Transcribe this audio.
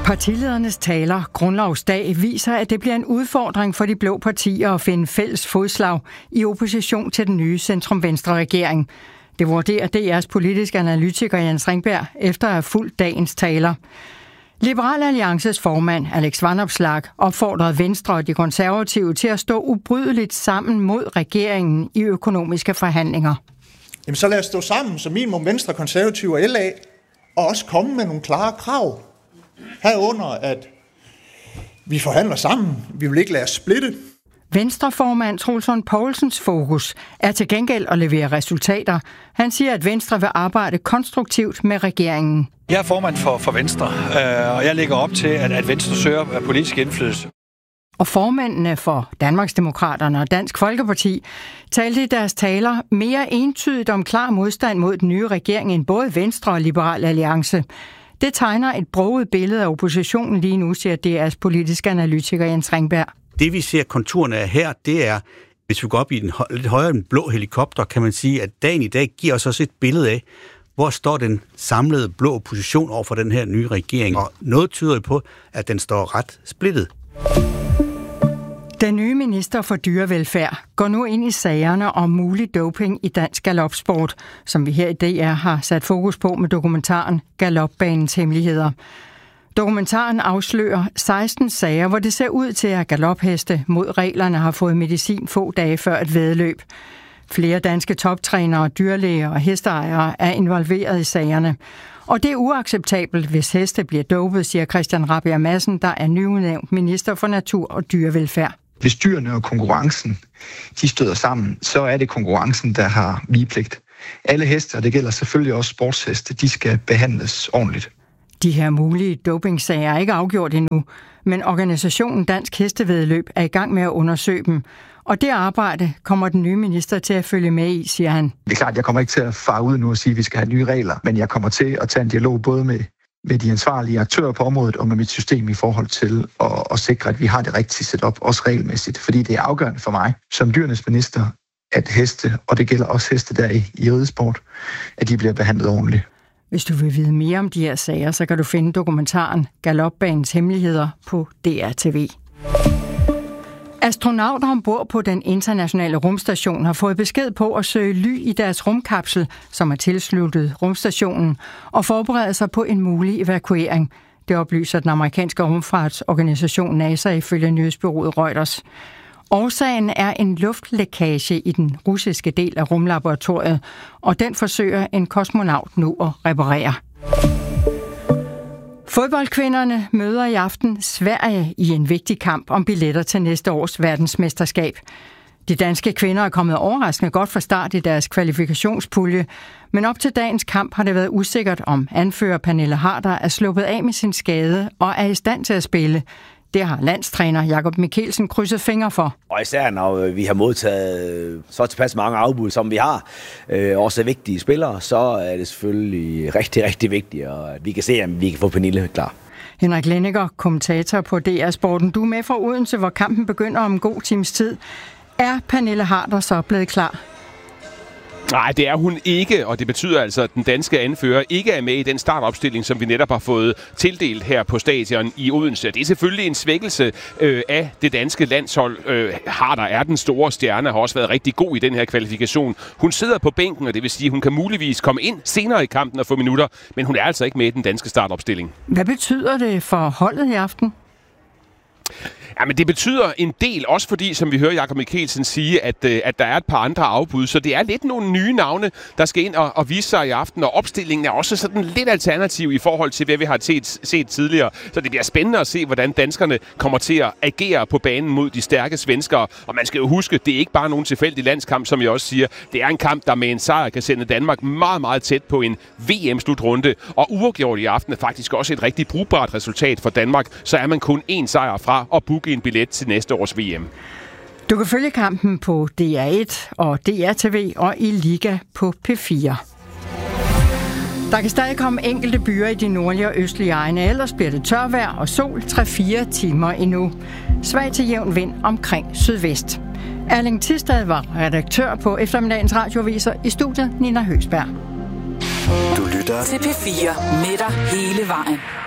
Partiledernes taler grundlovsdag viser, at det bliver en udfordring for de blå partier at finde fælles fodslag i opposition til den nye centrum-venstre-regering. Det vurderer DR's politiske analytiker Jens Ringberg efter at have fulgt dagens taler. Liberal Alliances formand Alex Vanopslagh opfordrede Venstre og de konservative til at stå ubrydeligt sammen mod regeringen i økonomiske forhandlinger. Jamen så lad os stå sammen som minimum Venstre, Konservative og LA, og også komme med nogle klare krav. Herunder, at vi forhandler sammen. Vi vil ikke lade os splitte. Venstreformand Troels Lund Poulsens fokus er til gengæld at levere resultater. Han siger, at Venstre vil arbejde konstruktivt med regeringen. Jeg er formand for Venstre, og jeg lægger op til, at Venstre søger politisk indflydelse. Og formændene for Danmarksdemokraterne og Dansk Folkeparti talte i deres taler mere entydigt om klar modstand mod den nye regering end både Venstre og Liberal Alliance. Det tegner et broget billede af oppositionen lige nu, siger DR's politiske analytiker Jens Ringberg. Det vi ser konturerne af her, det er, hvis vi går op i den lidt højere den blå helikopter, kan man sige, at dagen i dag giver os også et billede af, hvor står den samlede blå opposition over for den her nye regering. Og noget tyder på, at den står ret splittet. Den nye minister for dyrevelfærd går nu ind i sagerne om mulig doping i dansk galopsport, som vi her i DR har sat fokus på med dokumentaren Galopbanens hemmeligheder. Dokumentaren afslører 16 sager, hvor det ser ud til, at galopheste mod reglerne har fået medicin få dage før et væddeløb. Flere danske toptrænere, dyrlæger og hesteejere er involveret i sagerne. Og det er uacceptabelt, hvis heste bliver dopet, siger Christian Rabjerg Madsen, der er nyudnævnt minister for natur og dyrevelfærd. Hvis dyrene og konkurrencen de støder sammen, så er det konkurrencen, der har vigepligt. Alle heste, og det gælder selvfølgelig også sportsheste, de skal behandles ordentligt. De her mulige dopingsager er ikke afgjort endnu, men organisationen Dansk Hestevæddeløb er i gang med at undersøge dem. Og det arbejde kommer den nye minister til at følge med i, siger han. Det er klart, jeg kommer ikke til at fare ud nu og sige, at vi skal have nye regler, men jeg kommer til at tage en dialog både med de ansvarlige aktører på området og med mit system i forhold til at sikre, at vi har det rigtige setup, også regelmæssigt. Fordi det er afgørende for mig som dyrenes minister, at heste, og det gælder også heste der i ridesport, at de bliver behandlet ordentligt. Hvis du vil vide mere om de her sager, så kan du finde dokumentaren Galopbanens hemmeligheder på DR-TV. Astronauter ombord på den internationale rumstation har fået besked på at søge ly i deres rumkapsel, som er tilsluttet rumstationen, og forberede sig på en mulig evakuering. Det oplyser den amerikanske rumfartsorganisation NASA ifølge nyhedsbureauet Reuters. Årsagen er en luftlækage i den russiske del af rumlaboratoriet, og den forsøger en kosmonaut nu at reparere. Fodboldkvinderne møder i aften Sverige i en vigtig kamp om billetter til næste års verdensmesterskab. De danske kvinder er kommet overraskende godt fra start i deres kvalifikationspulje, men op til dagens kamp har det været usikkert, om anfører Pernille Harder er sluppet af med sin skade og er i stand til at spille. Det har landstræner Jakob Mikkelsen krydset fingre for. Og især når vi har modtaget så tilpas mange afbud, som vi har, også vigtige spillere, så er det selvfølgelig rigtig, rigtig vigtigt, at vi kan se, om vi kan få Pernille klar. Henrik Lenneker, kommentator på DR Sporten. Du er med fra Odense, hvor kampen begynder om en god times tid. Er Pernille Harder så blevet klar? Nej, det er hun ikke, og det betyder altså, at den danske anfører ikke er med i den startopstilling, som vi netop har fået tildelt her på stadion i Odense. Det er selvfølgelig en svækkelse af det danske landshold. Harder er den store stjerne, har også været rigtig god i den her kvalifikation. Hun sidder på bænken, og det vil sige, at hun kan muligvis komme ind senere i kampen og få minutter, men hun er altså ikke med i den danske startopstilling. Hvad betyder det for holdet i aften? Ja, men det betyder en del, også fordi, som vi hører Jakob Mikkelsen sige, at der er et par andre afbud. Så det er lidt nogle nye navne, der skal ind og vise sig i aften. Og opstillingen er også sådan lidt alternativ i forhold til, hvad vi har set tidligere. Så det bliver spændende at se, hvordan danskerne kommer til at agere på banen mod de stærke svenskere. Og man skal jo huske, det er ikke bare nogen tilfældig landskamp, som jeg også siger. Det er en kamp, der med en sejr kan sende Danmark meget, meget tæt på en VM-slutrunde. Og uafgjort i aften er faktisk også et rigtig brugbart resultat for Danmark. Så er man kun én sejr fra at booke en billet til næste års VM. Du kan følge kampen på DR1 og DR-TV og i Liga på P4. Der kan stadig komme enkelte byer i de nordlige og østlige egne, ellers bliver det tørvejr og sol 3-4 timer endnu. Svag til jævn vind omkring sydvest. Erling Tistad var redaktør på eftermiddagens radioaviser. I studiet Nina Høgsberg. Du lytter til P4 med dig hele vejen.